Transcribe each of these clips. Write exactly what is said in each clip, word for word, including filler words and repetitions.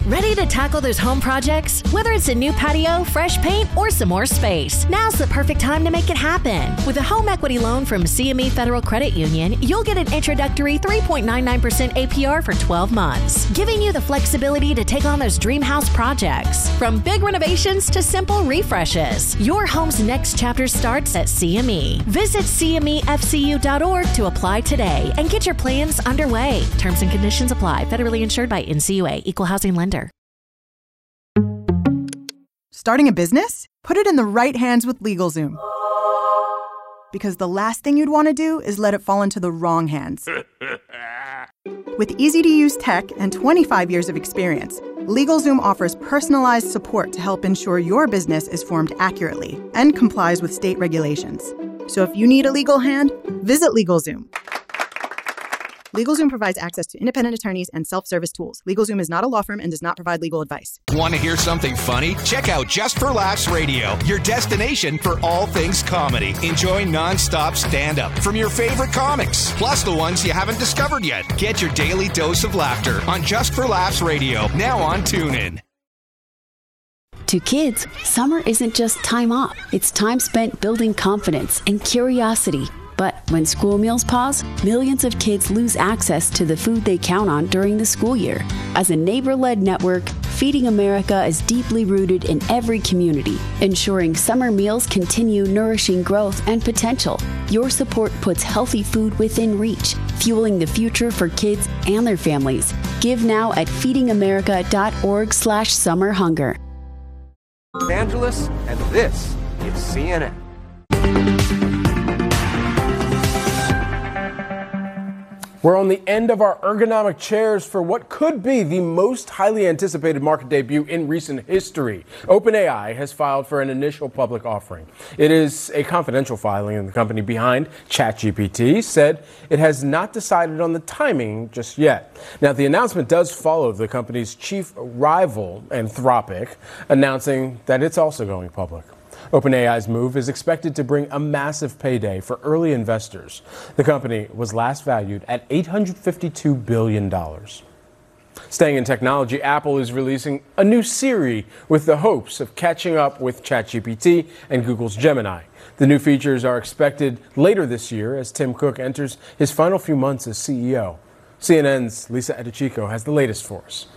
Ready to tackle those home projects? Whether it's a new patio, fresh paint, or some more space, now's the perfect time to make it happen. With a home equity loan from C M E Federal Credit Union, you'll get an introductory three point nine nine percent A P R for twelve months, giving you the flexibility to take on those dream house projects. From big renovations to simple refreshes, your home's next chapter starts at C M E. Visit C M E F C U dot org to apply today and get your plans underway. Terms and conditions apply. Federally insured by N C U A, Equal Housing Lender. Starting a business? Put it in the right hands with LegalZoom. Because the last thing you'd want to do is let it fall into the wrong hands. With easy-to-use tech and twenty-five years of experience, LegalZoom offers personalized support to help ensure your business is formed accurately and complies with state regulations. So if you need a legal hand, visit LegalZoom. LegalZoom provides access to independent attorneys and self-service tools. LegalZoom is not a law firm and does not provide legal advice. Want to hear something funny? Check out Just for Laughs Radio, your destination for all things comedy. Enjoy non-stop stand-up from your favorite comics, plus the ones you haven't discovered yet. Get your daily dose of laughter on Just for Laughs Radio, now on TuneIn. To kids, summer isn't just time off. It's time spent building confidence and curiosity. But when school meals pause, millions of kids lose access to the food they count on during the school year. As a neighbor-led network, Feeding America is deeply rooted in every community, ensuring summer meals continue nourishing growth and potential. Your support puts healthy food within reach, fueling the future for kids and their families. Give now at feeding america dot org slash summer hunger. Angeles, and this is C N N. We're on the end of our ergonomic chairs for what could be the most highly anticipated market debut in recent history. OpenAI has filed for an initial public offering. It is a confidential filing, and the company behind ChatGPT said it has not decided on the timing just yet. Now, the announcement does follow the company's chief rival, Anthropic, announcing that it's also going public. OpenAI's move is expected to bring a massive payday for early investors. The company was last valued at eight hundred fifty-two billion dollars. Staying in technology, Apple is releasing a new Siri with the hopes of catching up with ChatGPT and Google's Gemini. The new features are expected later this year as Tim Cook enters his final few months as C E O. C N N's Lisa Edichico has the latest for us.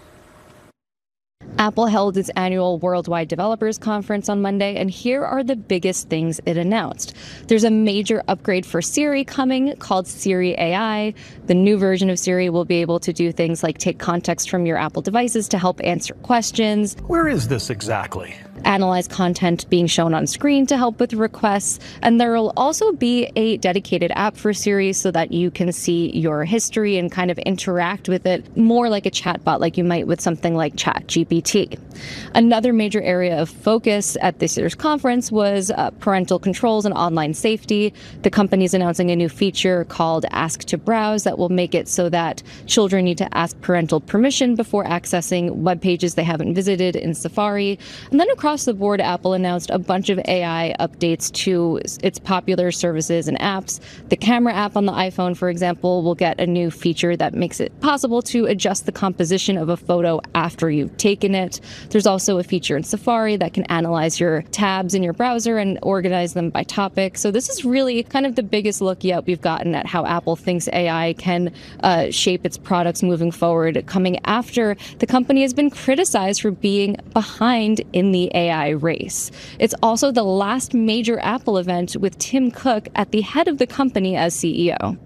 Apple held its annual Worldwide Developers Conference on Monday, and here are the biggest things it announced. There's a major upgrade for Siri coming called Siri A I. The new version of Siri will be able to do things like take context from your Apple devices to help answer questions. Where is this exactly? Analyze content being shown on screen to help with requests. And there will also be a dedicated app for Siri so that you can see your history and kind of interact with it more like a chatbot, like you might with something like ChatGPT. Another major area of focus at this year's conference was uh, parental controls and online safety. The company is announcing a new feature called Ask to Browse that will make it so that children need to ask parental permission before accessing web pages they haven't visited in Safari. And then across Across the board, Apple announced a bunch of A I updates to its popular services and apps. The camera app on the iPhone, for example, will get a new feature that makes it possible to adjust the composition of a photo after you've taken it. There's also a feature in Safari that can analyze your tabs in your browser and organize them by topic. So this is really kind of the biggest look yet we've gotten at how Apple thinks A I can uh, shape its products moving forward, coming after the company has been criticized for being behind in the A I race. It's also the last major Apple event with Tim Cook at the head of the company as C E O.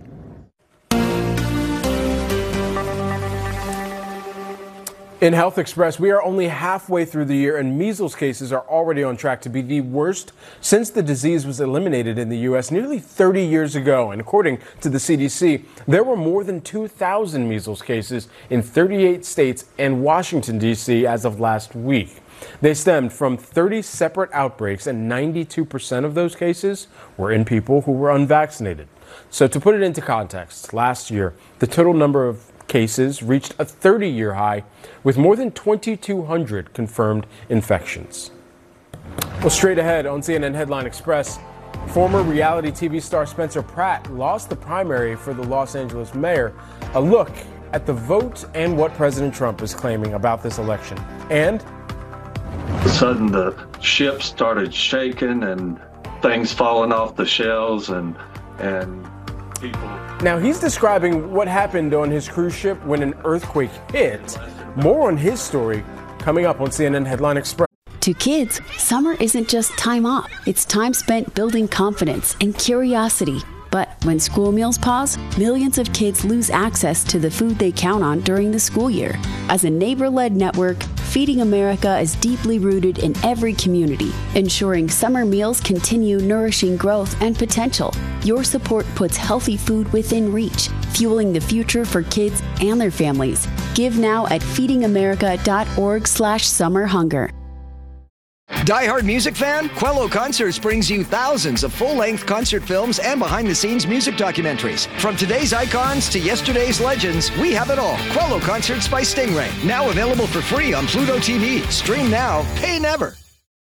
In Health Express, we are only halfway through the year, and measles cases are already on track to be the worst since the disease was eliminated in the U S nearly thirty years ago. And according to the C D C, there were more than two thousand measles cases in thirty-eight states and Washington, D C as of last week. They stemmed from thirty separate outbreaks, and ninety-two percent of those cases were in people who were unvaccinated. So to put it into context, last year, the total number of cases reached a thirty-year high with more than twenty-two hundred confirmed infections. Well, straight ahead on C N N Headline Express, former reality T V star Spencer Pratt lost the primary for the Los Angeles mayor. A look at the vote and what President Trump is claiming about this election. And all of a sudden the ship started shaking and things falling off the shelves and and people. Now he's describing what happened on his cruise ship when an earthquake hit. More on his story coming up on C N N Headline Express. To kids, summer isn't just time off. It's time spent building confidence and curiosity. But when school meals pause, millions of kids lose access to the food they count on during the school year. As a neighbor-led network, Feeding America is deeply rooted in every community, ensuring summer meals continue nourishing growth and potential. Your support puts healthy food within reach, fueling the future for kids and their families. Give now at feedingamerica.org slash summer hunger. Die-hard music fan? Quello Concerts brings you thousands of full-length concert films and behind-the-scenes music documentaries. From today's icons to yesterday's legends, we have it all. Quello Concerts by Stingray. Now available for free on Pluto T V. Stream now, pay never.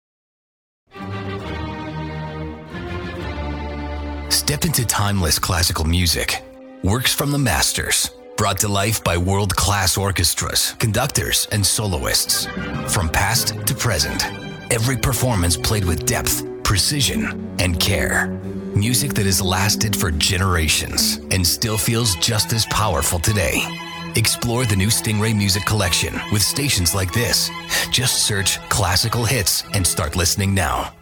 Step into timeless classical music. Works from the masters. Brought to life by world-class orchestras, conductors, and soloists. From past to present. Every performance played with depth, precision, and care. Music that has lasted for generations and still feels just as powerful today. Explore the new Stingray Music Collection with stations like this. Just search classical hits and start listening now.